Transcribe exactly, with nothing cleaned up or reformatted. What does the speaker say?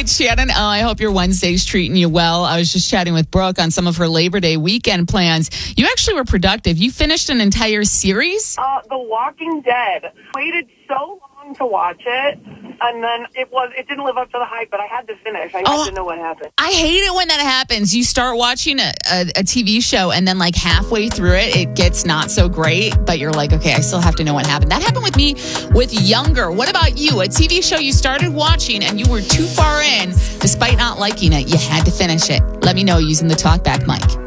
it's Shannon. Uh, I hope your Wednesday's treating you well. I was just chatting with Brooke on some of her Labor Day weekend plans. You actually were productive. You finished an entire series? Uh, The Walking Dead. Waited so long to watch it, and then it was it didn't live up to the hype, but I had to finish. I had Oh, to know what happened. I hate it when that happens. You start watching a, a, a T V show, and then like halfway through it, it gets not so great, but you're like, okay, I still have to know what happened. That happened with me with Younger. What about you? A T V show you started watching, and you were too far in, despite not liking it. You had to finish it. Let me know using the talkback mic.